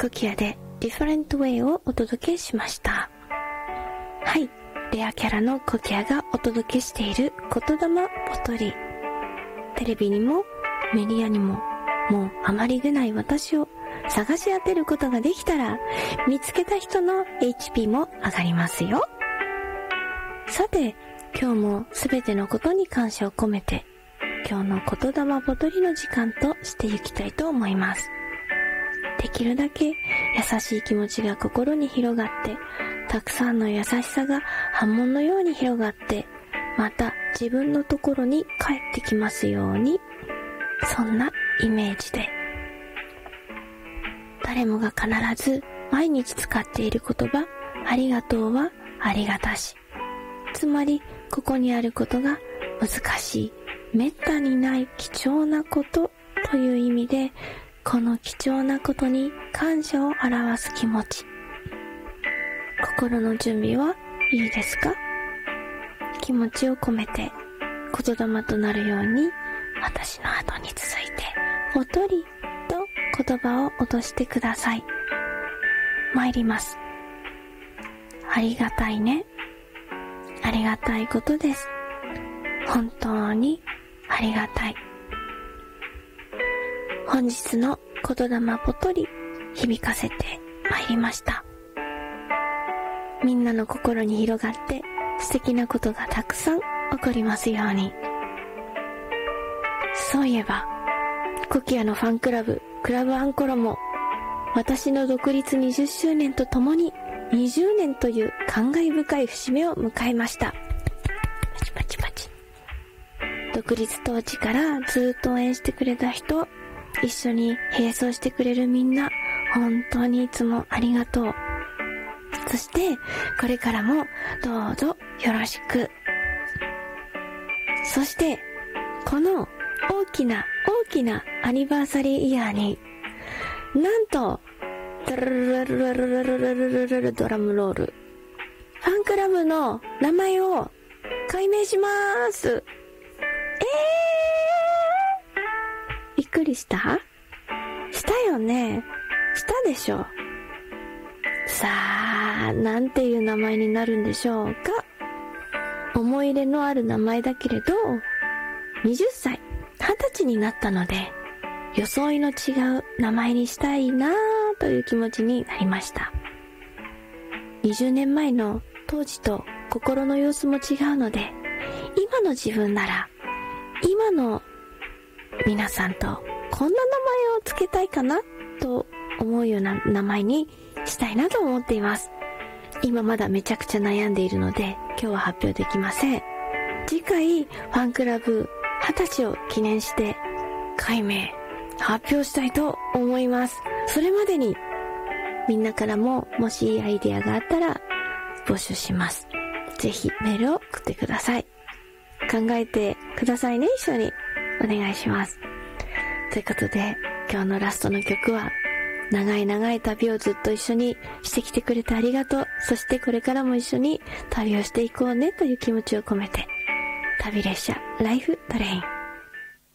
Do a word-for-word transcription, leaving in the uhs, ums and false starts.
コキアで Different Way をお届けしました。はい、レアキャラのコキアがお届けしている言霊ボトリ。テレビにもメディアにももうあまり出ない私を探し当てることができたら、見つけた人の エイチピー も上がりますよ。さて、今日もすべてのことに感謝を込めて、今日の言霊ボトリの時間としていきたいと思います。できるだけ優しい気持ちが心に広がって、たくさんの優しさが波紋のように広がって、また自分のところに帰ってきますように、そんなイメージで。誰もが必ず毎日使っている言葉、ありがとうはありがたし。つまり、ここにあることが難しい、めったにない貴重なことという意味で、この貴重なことに感謝を表す気持ち。心の準備はいいですか？気持ちを込めて言霊となるように、私の後に続いておとりと言葉を落としてください。参ります。ありがたいね。ありがたいことです。本当にありがたい。本日の言霊ぽとり響かせて参りました。みんなの心に広がって素敵なことがたくさん起こりますように。そういえば、コキアのファンクラブ、クラブアンコロも、私の独立にじゅっしゅうねんとともににじゅうねんという感慨深い節目を迎えました。パチパチパチ。独立当時からずっと応援してくれた人、一緒に並走してくれるみんな、本当にいつもありがとう。そして、これからもどうぞよろしく。そして、この大きな大きなアニバーサリーイヤーに、なんと、ドラルルルルルルルルルルドラムロール。ファンクラブの名前を改名しまーす。えーびっくりした？したよね？したでしょ？さあ、なんていう名前になるんでしょうか。思い入れのある名前だけれど、はたち、はたちになったので、装いの違う名前にしたいなぁという気持ちになりました。にじゅうねんまえの当時と心の様子も違うので、今の自分なら、今の皆さんとこんな名前をつけたいかなと思うような名前にしたいなと思っています。今まだめちゃくちゃ悩んでいるので、今日は発表できません。次回ファンクラブはたちを記念して改名発表したいと思います。それまでにみんなからももしいいアイデアがあったら募集します。ぜひメールを送ってください。考えてくださいね。一緒にお願いします。ということで、今日のラストの曲は、長い長い旅をずっと一緒にしてきてくれてありがとう。そしてこれからも一緒に旅をしていこうねという気持ちを込めて、旅列車ライフトレイン。